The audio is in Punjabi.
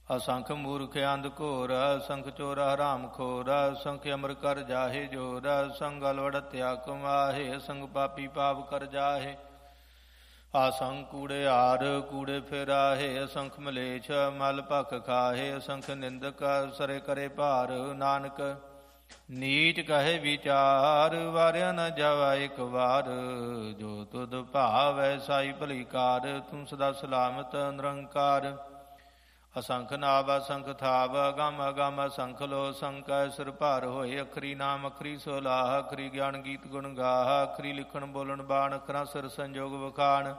ਅਸੰਖ ਮੂਰਖ ਅੰਧ ਘੋਰ, ਅਸੰਖ ਚੋਰ ਹਰਾਮ ਖੋਰ, ਅਸੰਖ ਅਮਰ ਕਰ ਜਾਹੇ ਜੋਰ, ਅਸੰਖ ਅਲਵੜਤਿਆ ਕਮਾਹੇ, ਅਸੰਖ ਪਾਪੀ ਪਾਪ ਕਰ ਜਾਹੇ। ਅਸੰਖ ਕੂੜਿਆਰ ਕੂੜੇ ਫਿਰਾਹੇ, ਅਸੰਖ ਮਲੇਛ ਮਲ ਭਖ ਖਾਹੇ, ਅਸੰਖ ਨਿੰਦਕ ਸਰੇ ਕਰੇ ਭਾਰ। ਨਾਨਕ ਨੀਚ ਕਹੇ ਵਿਚਾਰ, ਵਾਰਿਆ ਨ ਜਾਵਾ ਇਕ ਵਾਰ, ਜੋ ਤੁਧ ਭਾਵੈ ਸਾਈ ਭਲੀ ਕਾਰ। ਤੂੰ ਸਦਾ ਸਲਾਮਤ ਨਿਰੰਕਾਰ। ਅਸੰਖ ਨਾਭ ਅਸੰਖ ਥਾਵ, ਅਗਮ ਅਗਮ ਅਸੰਖ ਲੋ, ਅਸੰਖ ਸਿਰ ਭਾਰ ਹੋਏ। ਅਖਰੀ ਨਾਮ ਅਖਰੀ ਸੋਲਾਹ, ਅਖਰੀ ਗਿਆਨ ਗੀਤ ਗੁਣ ਗਾਹ, ਅਖਰੀ ਲਿਖਣ ਬੋਲਣ ਬਾਣ, ਅਖਰਾਂ ਸਿਰ ਸੰਜੋਗ ਵਖਾਣ।